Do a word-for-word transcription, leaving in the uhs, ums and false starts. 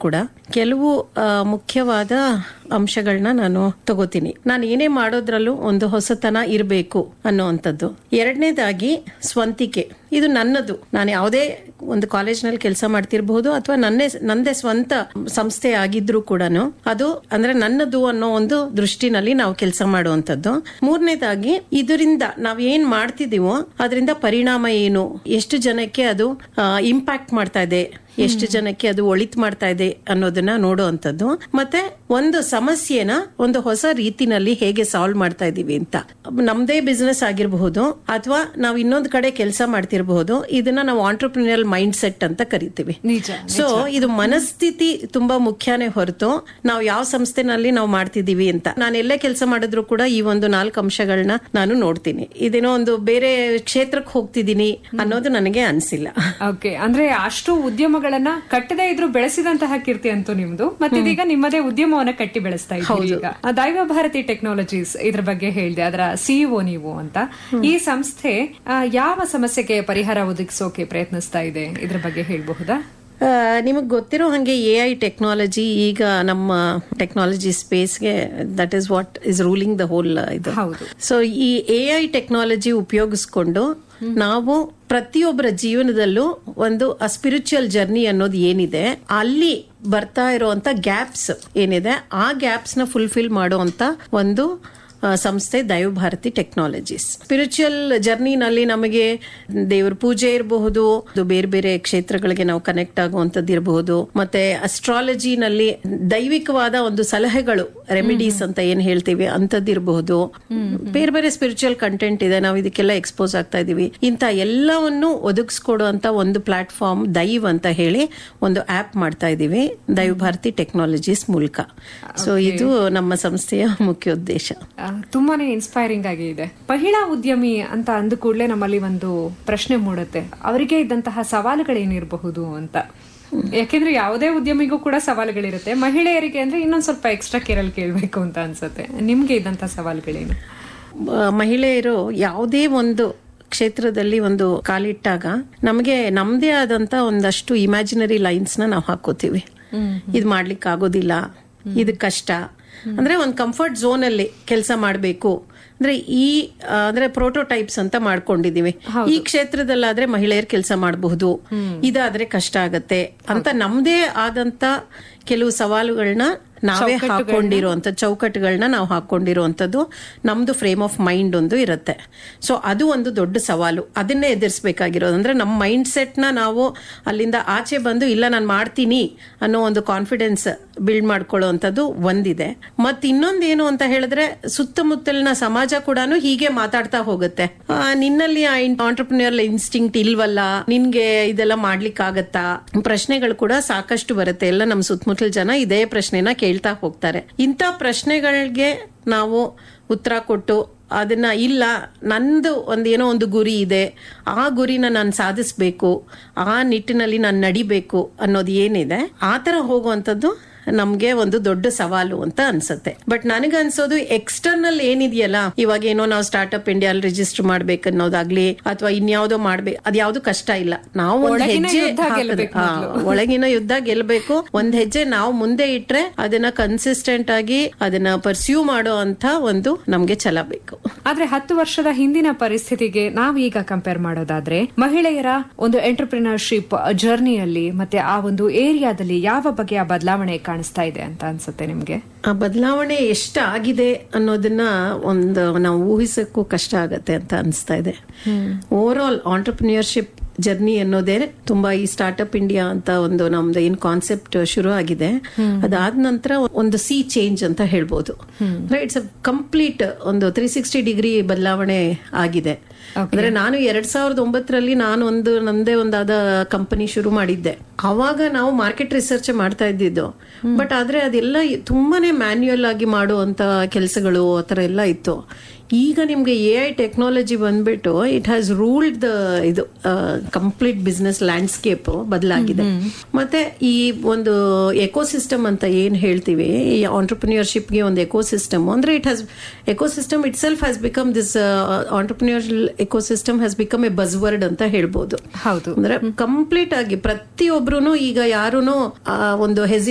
ಕೂಡ ಕೆಲವು ಮುಖ್ಯವಾದ ಅಂಶಗಳನ್ನ ನಾನು ತಗೋತೀನಿ. ನಾನು ಏನೇ ಮಾಡೋದ್ರಲ್ಲೂ ಒಂದು ಹೊಸತನ ಇರಬೇಕು ಅನ್ನೋವಂಥದ್ದು. ಎರಡನೇದಾಗಿ ಸ್ವಂತಿಕೆ, ಇದು ನನ್ನದು. ನಾನು ಯಾವುದೇ ಒಂದು ಕಾಲೇಜ್ನಲ್ಲಿ ಕೆಲಸ ಮಾಡ್ತಿರ್ಬಹುದು ಅಥವಾ ನನ್ನೇ ನಂದೇ ಸ್ವಂತ ಸಂಸ್ಥೆ ಆಗಿದ್ರು ಕೂಡ ಅದು ಅಂದ್ರೆ ನನ್ನದು ಅನ್ನೋ ಒಂದು ದೃಷ್ಟಿನಲ್ಲಿ ನಾವು ಕೆಲಸ ಮಾಡುವಂತದ್ದು. ಮೂರನೇದಾಗಿ ಇದರಿಂದ ನಾವ್ ಏನ್ ಮಾಡ್ತಿದೀವೋ ಅದರಿಂದ ಪರಿಣಾಮ ಏನು, ಎಷ್ಟು ಜನಕ್ಕೆ ಅದು ಇಂಪ್ಯಾಕ್ಟ್ ಮಾಡ್ತಾ ಇದೆ, ಎಷ್ಟು ಜನಕ್ಕೆ ಅದು ಒಳಿತು ಮಾಡ್ತಾ ಇದೆ ಅನ್ನೋದನ್ನ ನೋಡುವಂಥದ್ದು. ಮತ್ತೆ ಒಂದು ಸಮಸ್ಯೆನ ಒಂದು ಹೊಸ ರೀತಿನಲ್ಲಿ ಹೇಗೆ ಸಾಲ್ವ್ ಮಾಡ್ತಾ ಇದೀವಿ ಅಂತ. ನಮ್ದೇ ಬಿಸ್ನೆಸ್ ಆಗಿರಬಹುದು ಅಥವಾ ನಾವು ಇನ್ನೊಂದು ಕಡೆ ಕೆಲಸ ಮಾಡ್ತಿರಬಹುದು. ಇದನ್ನ ನಾವು ಆಂಟ್ರಪ್ರಿನಿಯರ್ ಮೈಂಡ್ ಸೆಟ್ ಅಂತ ಕರಿತೀವಿ. ಸೊ ಇದು ಮನಸ್ಥಿತಿ ತುಂಬಾ ಮುಖ್ಯನೇ ಹೊರತು ನಾವು ಯಾವ ಸಂಸ್ಥೆನಲ್ಲಿ ನಾವು ಮಾಡ್ತಿದೀವಿ ಅಂತ. ನಾನು ಎಲ್ಲೇ ಕೆಲಸ ಮಾಡಿದ್ರು ಕೂಡ ಈ ಒಂದು ನಾಲ್ಕು ಅಂಶಗಳನ್ನ ನಾನು ನೋಡ್ತೀನಿ. ಇದೇನೋ ಒಂದು ಬೇರೆ ಕ್ಷೇತ್ರಕ್ಕೆ ಹೋಗ್ತಿದ್ದೀನಿ ಅನ್ನೋದು ನನಗೆ ಅನ್ಸಿಲ್ಲ. ಓಕೆ, ಅಂದ್ರೆ ಅಷ್ಟು ಉದ್ಯಮ ಕಟ್ಟದೇ ಇದ್ರು ಬೆಳೆಸಿದಂತಹ ಕೀರ್ತಿ ಅಂತೂ ನಿಮ್ದು. ಮತ್ತೆ ಇದೀಗ ನಿಮ್ಮದೇ ಉದ್ಯಮವನ್ನ ಕಟ್ಟಿ ಬೆಳೆಸ್ತಾ ಇದ್ದೀವಿ. ಈಗ ದೈವ ಭಾರತಿ ಟೆಕ್ನಾಲಜೀಸ್ ಇದ್ರ ಬಗ್ಗೆ ಹೇಳಿದೆ, ಅದರ ಸಿಇಒ ನೀವು ಅಂತ. ಈ ಸಂಸ್ಥೆ ಯಾವ ಸಮಸ್ಯೆಗೆ ಪರಿಹಾರ ಒದಗಿಸೋಕೆ ಪ್ರಯತ್ನಿಸ್ತಾ ಇದೆ, ಇದ್ರ ಬಗ್ಗೆ ಹೇಳಬಹುದಾ? ನಿಮಗ್ ಗೊತ್ತಿರೋ ಹಂಗೆ ಎ ಐ ಟೆಕ್ನಾಲಜಿ ಈಗ ನಮ್ಮ technology ಸ್ಪೇಸ್ಗೆ that is what is ruling the whole ಇದು. ಸೊ ಈ ಎ ಐ ಟೆಕ್ನಾಲಜಿ ಉಪಯೋಗಿಸ್ಕೊಂಡು ನಾವು ಪ್ರತಿಯೊಬ್ಬರ ಜೀವನದಲ್ಲೂ ಒಂದು ಸ್ಪಿರಿಚುವಲ್ ಜರ್ನಿ ಅನ್ನೋದು ಏನಿದೆ, ಅಲ್ಲಿ ಬರ್ತಾ ಇರುವಂತ ಗ್ಯಾಪ್ಸ್ ಏನಿದೆ, ಆ ಗ್ಯಾಪ್ಸ್ ನ ಫುಲ್ಫಿಲ್ ಮಾಡುವಂತ ಒಂದು ಸಂಸ್ಥೆ ದೈವ ಭಾರತಿ ಟೆಕ್ನಾಲಜೀಸ್. ಸ್ಪಿರಿಚುವಲ್ ಜರ್ನಿನಲ್ಲಿ ನಮಗೆ ದೇವರ ಪೂಜೆ ಇರಬಹುದು, ಬೇರೆ ಬೇರೆ ಕ್ಷೇತ್ರಗಳಿಗೆ ನಾವು ಕನೆಕ್ಟ್ ಆಗುವಂತದ್ದು ಇರಬಹುದು, ಮತ್ತೆ ಅಸ್ಟ್ರಾಲಜಿನಲ್ಲಿ ದೈವಿಕವಾದ ಒಂದು ಸಲಹೆಗಳು, ರೆಮಿಡೀಸ್ ಅಂತ ಏನ್ ಹೇಳ್ತೀವಿ ಅಂತದ್ದಿರಬಹುದು. ಬೇರೆ ಬೇರೆ ಸ್ಪಿರಿಚುವಲ್ ಕಂಟೆಂಟ್ ಇದೆ, ನಾವು ಇದಕ್ಕೆಲ್ಲ ಎಕ್ಸ್ಪೋಸ್ ಆಗ್ತಾ ಇದೀವಿ. ಇಂತ ಎಲ್ಲವನ್ನು ಒದಗಿಸ್ಕೊಡುವಂತ ಒಂದು ಪ್ಲಾಟ್ಫಾರ್ಮ್ ದೈವ್ ಅಂತ ಹೇಳಿ ಒಂದು ಆಪ್ ಮಾಡ್ತಾ ಇದೀವಿ ದೈವ ಭಾರತಿ ಟೆಕ್ನಾಲಜೀಸ್ ಮೂಲಕ. ಸೊ ಇದು ನಮ್ಮ ಸಂಸ್ಥೆಯ ಮುಖ್ಯ ಉದ್ದೇಶ. ತುಂಬಾನೇ ಇನ್ಸ್ಪೈರಿಂಗ್ ಆಗಿ ಇದೆ. ಮಹಿಳಾ ಉದ್ಯಮಿ ಅಂತ ಅಂದ ಕೂಡಲೇ ನಮ್ಮಲ್ಲಿ ಒಂದು ಪ್ರಶ್ನೆ ಮೂಡುತ್ತೆ, ಅವರಿಗೆ ಇದ್ದಂತಹ ಸವಾಲುಗಳೇನಿರಬಹುದು ಅಂತ. ಯಾಕೆಂದ್ರೆ ಯಾವುದೇ ಉದ್ಯಮಿಗೂ ಕೂಡ ಸವಾಲುಗಳಿರುತ್ತೆ, ಮಹಿಳೆಯರಿಗೆ ಅಂದ್ರೆ ಇನ್ನೊಂದ್ ಸ್ವಲ್ಪ ಎಕ್ಸ್ಟ್ರಾ ಕೇರಲ್ಲಿ ಕೇಳಬೇಕು ಅಂತ ಅನ್ಸುತ್ತೆ. ನಿಮ್ಗೆ ಇದ್ದಂತಹ ಸವಾಲುಗಳೇನು? ಮಹಿಳೆಯರು ಯಾವುದೇ ಒಂದು ಕ್ಷೇತ್ರದಲ್ಲಿ ಒಂದು ಕಾಲಿಟ್ಟಾಗ ನಮಗೆ ನಮ್ದೇ ಆದಂತ ಒಂದಷ್ಟು ಇಮ್ಯಾಜಿನರಿ ಲೈನ್ಸ್ ನ ನಾವು ಹಾಕೋತೀವಿ. ಇದು ಮಾಡ್ಲಿಕ್ಕೆ ಆಗೋದಿಲ್ಲ, ಇದು ಕಷ್ಟ, ಅಂದ್ರೆ ಒಂದು ಕಂಫರ್ಟ್ ಝೋನ್ ಅಲ್ಲಿ ಕೆಲಸ ಮಾಡಬೇಕು ಅಂದ್ರೆ ಈ ಅಂದ್ರೆ ಪ್ರೋಟೋಟೈಪ್ಸ್ ಅಂತ ಮಾಡ್ಕೊಂಡಿದೀವಿ. ಈ ಕ್ಷೇತ್ರದಲ್ಲಾದ್ರೆ ಮಹಿಳೆಯರು ಕೆಲಸ ಮಾಡಬಹುದು, ಇದಾದ್ರೆ ಕಷ್ಟ ಆಗತ್ತೆ ಅಂತ ನಮ್ದೇ ಆದಂತ ಕೆಲವು ಸವಾಲುಗಳನ್ನ ನಾವೇ ಹಾಕೊಂಡಿರುವಂತ ಚೌಕಟ್ಟುಗಳನ್ನ ನಾವು ಹಾಕೊಂಡಿರುವಂತದ್ದು ನಮ್ದು ಫ್ರೇಮ್ ಆಫ್ ಮೈಂಡ್ ಒಂದು ಇರುತ್ತೆ. ಸೊ ಅದು ಒಂದು ದೊಡ್ಡ ಸವಾಲು, ಅದನ್ನೇ ಎದುರಿಸಬೇಕಾಗಿರೋದು. ಅಂದ್ರೆ ನಮ್ಮ ಮೈಂಡ್ ಸೆಟ್ ನ ನಾವು ಅಲ್ಲಿಂದ ಆಚೆ ಬಂದು ಇಲ್ಲ ನಾನು ಮಾಡ್ತೀನಿ ಅನ್ನೋ ಒಂದು ಕಾನ್ಫಿಡೆನ್ಸ್ ಬಿಲ್ಡ್ ಮಾಡ್ಕೊಳ್ಳುವಂಥದ್ದು ಒಂದಿದೆ. ಮತ್ ಇನ್ನೊಂದೇನು ಅಂತ ಹೇಳಿದ್ರೆ ಸುತ್ತಮುತ್ತಲಿನ ಸಮಾಜ ಕೂಡ ಹೀಗೆ ಮಾತಾಡ್ತಾ ಹೋಗುತ್ತೆ, ನಿನ್ನಲ್ಲಿ ಆಂಟ್ರಪ್ರಿನಿಯರ್ ಇನ್ಸ್ಟಿಂಕ್ಟ್ ಇಲ್ವಲ್ಲ, ನಿನ್ಗೆ ಇದೆಲ್ಲ ಮಾಡ್ಲಿಕ್ಕೆ ಆಗತ್ತಾ, ಪ್ರಶ್ನೆಗಳು ಕೂಡ ಸಾಕಷ್ಟು ಬರುತ್ತೆ. ಎಲ್ಲ ನಮ್ಮ ಸುತ್ತಮುತ್ತಲ ಜನ ಇದೇ ಪ್ರಶ್ನೆನ ಕೇಳ್ತಾ ಹೋಗ್ತಾರೆ. ಇಂಥ ಪ್ರಶ್ನೆಗಳಿಗೆ ನಾವು ಉತ್ತರ ಕೊಟ್ಟು ಅದನ್ನ ಇಲ್ಲ ನಂದು ಒಂದೇನೋ ಒಂದು ಗುರಿ ಇದೆ, ಆ ಗುರಿನ ನಾನು ಸಾಧಿಸ್ಬೇಕು, ಆ ನಿಟ್ಟಿನಲ್ಲಿ ನಾನು ನಡಿಬೇಕು ಅನ್ನೋದು ಏನಿದೆ, ಆ ತರ ಹೋಗುವಂಥದ್ದು ನಮ್ಗೆ ಒಂದು ದೊಡ್ಡ ಸವಾಲು ಅಂತ ಅನ್ಸುತ್ತೆ. ಬಟ್ ನನಗನ್ಸೋದು ಎಕ್ಸ್ಟರ್ನಲ್ ಏನಿದೆಯಲ್ಲ, ಇವಾಗ ಏನೋ ನಾವು ಸ್ಟಾರ್ಟ್ಅಪ್ ಇಂಡಿಯಾ ಅಲ್ಲಿ ರಿಜಿಸ್ಟರ್ ಮಾಡ್ಬೇಕು ಅನ್ನೋದಾಗ್ಲಿ ಅಥವಾ ಇನ್ಯಾವುದೋ ಮಾಡ್ಬೇಕು, ಅದ್ಯಾವ್ದು ಕಷ್ಟ ಇಲ್ಲ. ನಾವು ಒಂದ್ ಹೆಜ್ಜೆ ಒಳಗಿನ ಯುದ್ಧ ಗೆಲ್ಬೇಕು, ಒಂದ್ ಹೆಜ್ಜೆ ನಾವು ಮುಂದೆ ಇಟ್ರೆ ಅದನ್ನ ಕನ್ಸಿಸ್ಟೆಂಟ್ ಆಗಿ ಅದನ್ನ ಪರ್ಸ್ಯೂ ಮಾಡೋ ಅಂತ ಒಂದು ನಮ್ಗೆ ಛಲ ಬೇಕು. ಆದ್ರೆ ಹತ್ತು ವರ್ಷದ ಹಿಂದಿನ ಪರಿಸ್ಥಿತಿಗೆ ನಾವೀಗ ಕಂಪೇರ್ ಮಾಡೋದಾದ್ರೆ ಮಹಿಳೆಯರ ಒಂದು ಎಂಟರ್ಪ್ರಿನರ್ಶಿಪ್ ಜರ್ನಿಯಲ್ಲಿ ಮತ್ತೆ ಆ ಒಂದು ಏರಿಯಾದಲ್ಲಿ ಯಾವ ಬಗೆಯ ಬದಲಾವಣೆ ಕಾಣಿಸ್ತಾ ಇದೆ ಅಂತ ಅನ್ಸುತ್ತೆ ನಿಮ್ಗೆ? ಆ ಬದಲಾವಣೆ ಎಷ್ಟಾಗಿದೆ ಅನ್ನೋದನ್ನ ಒಂದು ನಾವು ಊಹಿಸಕ್ಕೂ ಕಷ್ಟ ಆಗತ್ತೆ ಅಂತ ಅನಿಸ್ತಾ ಇದೆ. ಓವರ್ ಆಲ್ ಆಂಟ್ರಪ್ರಿನಿಯರ್ಶಿಪ್ ಜರ್ನಿ ಅನ್ನೋದೇ ತುಂಬಾ ಈ ಸ್ಟಾರ್ಟ್ಅಪ್ ಇಂಡಿಯಾ ಅಂತ ಒಂದು ನಮ್ದು ಏನ್ ಕಾನ್ಸೆಪ್ಟ್ ಶುರು ಆಗಿದೆ, ಅದಾದ ನಂತರ ಒಂದು ಸಿ ಚೇಂಜ್ ಅಂತ ಹೇಳ್ಬೋದು. ಇಟ್ಸ್ ಅ ಕಂಪ್ಲೀಟ್ ಒಂದು ತ್ರೀ ಸಿಕ್ಸ್ಟಿ ಡಿಗ್ರಿ ಬದಲಾವಣೆ ಆಗಿದೆ. ಅಂದ್ರೆ ನಾನು ಎರಡ್ ಸಾವಿರದ ಒಂಬತ್ತರಲ್ಲಿ ನಾನು ಒಂದು ನಂದೇ ಒಂದಾದ ಕಂಪನಿ ಶುರು ಮಾಡಿದ್ದೆ. ಅವಾಗ ನಾವು ಮಾರ್ಕೆಟ್ ರಿಸರ್ಚ್ ಮಾಡ್ತಾ ಇದ್ದಿದ್ದು, ಬಟ್ ಆದ್ರೆ ಅದೆಲ್ಲ ತುಂಬಾನೇ ಮ್ಯಾನ್ಯುಯಲ್ ಆಗಿ ಮಾಡುವಂತ ಕೆಲಸಗಳು ಆತರ ಎಲ್ಲ ಇತ್ತು. ಈಗ ನಿಮ್ಗೆ ಎ ಐ ಟೆಕ್ನಾಲಜಿ ಬಂದ್ಬಿಟ್ಟು ಇಟ್ ಹ್ಯಾಸ್ ರೂಲ್ಡ್ ದ ಇದು ಕಂಪ್ಲೀಟ್ ಬಿಸ್ನೆಸ್ ಲ್ಯಾಂಡ್ಸ್ಕೇಪ್ ಬದಲಾಗಿದೆ. ಮತ್ತೆ ಈ ಒಂದು ಎಕೋಸಿಸ್ಟಮ್ ಅಂತ ಏನ್ ಹೇಳ್ತೀವಿ, ಈ ಆಂಟ್ರಪ್ರಿನಿಯರ್ಶಿಪ್ ಗೆ ಒಂದು ಎಕೋಸಿಸ್ಟಮ್ ಅಂದ್ರೆ it has ecosystem it self has become this ಆಂಟ್ರಪ್ರಿನಿಯರ್ ecosystem has become A bus word ಅಂತ ಹೇಳ್ಬೋದು. ಹೌದು, ಅಂದ್ರೆ ಕಂಪ್ಲೀಟ್ ಆಗಿ ಪ್ರತಿಯೊಬ್ರು ಈಗ ಯಾರು ಒಂದು ಹೆಸಿ